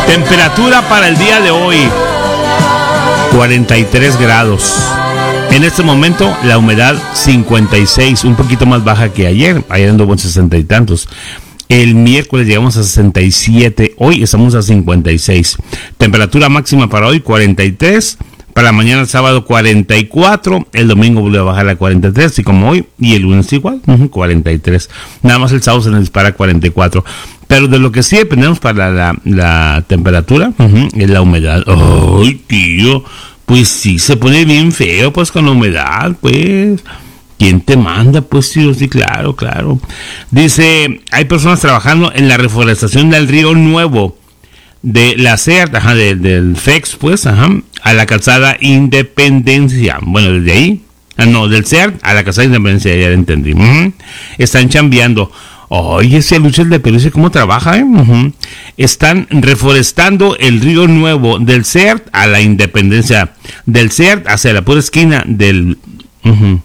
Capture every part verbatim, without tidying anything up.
Temperatura para el día de hoy, cuarenta y tres grados. En este momento la humedad cincuenta y seis, un poquito más baja que ayer. Ayer anduvo en sesenta y tantos. El miércoles llegamos a sesenta y siete, hoy estamos a cincuenta y seis. Temperatura máxima para hoy cuarenta y tres, para mañana sábado cuarenta y cuatro, el domingo vuelve a bajar a cuarenta y tres, y como hoy, y el lunes igual, uh-huh, cuarenta y tres. Nada más el sábado se nos dispara a cuarenta y cuatro. Pero de lo que sí dependemos para la, la temperatura, uh-huh, es la humedad. Ay, tío, pues sí, se pone bien feo pues con la humedad, pues... ¿Quién te manda? Pues tío, sí, claro, claro. Dice, hay personas trabajando en la reforestación del río Nuevo, de la C E R T, ajá, de, del F E X, pues, ajá, a la calzada Independencia. Bueno, desde ahí, ah, no, del C E R T a la calzada Independencia, ya lo entendí. Uh-huh. Están chambeando. Oye, ese Luchel de Peluche, ¿cómo trabaja, eh? Uh-huh. Están reforestando el río Nuevo del C E R T a la Independencia, del C E R T hacia la pura esquina del... Uh-huh.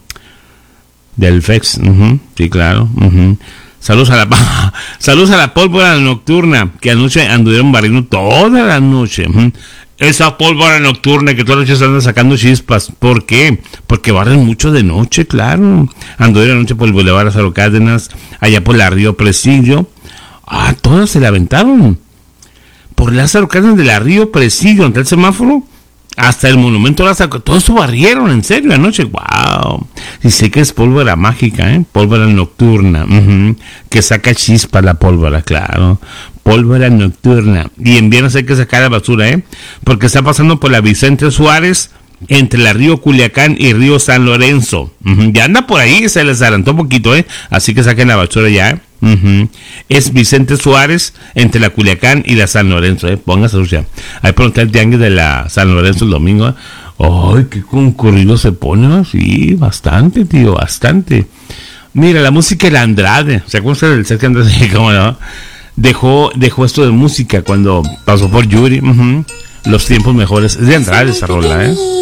Del F E X, uh-huh, sí, claro. Uh-huh. Saludos a la saludos a la pólvora nocturna que anoche anduvieron barriendo toda la noche. Uh-huh. Esa pólvora nocturna que todas las noches andan sacando chispas. ¿Por qué? Porque barren mucho de noche, claro. Anduvieron anoche por el Boulevard Lázaro Cárdenas, allá por la Río Presidio. Ah, todas se la aventaron. Por Lázaro Cárdenas de la Río Presidio, ante el semáforo, hasta el monumento Lázaro, todo eso barrieron, en serio, anoche. Wow. Y sé que es pólvora mágica, ¿eh? Pólvora nocturna, uh-huh, que saca chispa la pólvora, claro. Pólvora nocturna. Y en viernes hay que sacar la basura, ¿eh? Porque está pasando por la Vicente Suárez, entre la Río Culiacán y Río San Lorenzo. Uh-huh. Ya anda por ahí, se les adelantó un poquito, ¿eh? Así que saquen la basura ya, ¿eh? Uh-huh. Es Vicente Suárez entre la Culiacán y la San Lorenzo, ¿eh? Póngase ya. Ahí pronto el tianguis de la San Lorenzo el domingo, ¿eh? ¡Ay, qué concurrido se pone! Sí, bastante, tío, bastante. Mira, la música de Andrade, ¿se acuerdan del Sergio Andrade? ¿Cómo no? Dejó, dejó esto de música cuando pasó por Yuri. Uh-huh. Los tiempos mejores. Es de Andrade esa rola, ¿eh?